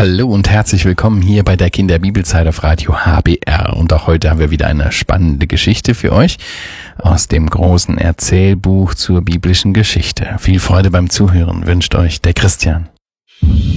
Hallo und herzlich willkommen hier bei der Kinderbibelzeit auf Radio HBR. Und auch heute haben wir wieder eine spannende Geschichte für euch aus dem großen Erzählbuch zur biblischen Geschichte. Viel Freude beim Zuhören wünscht euch der Christian.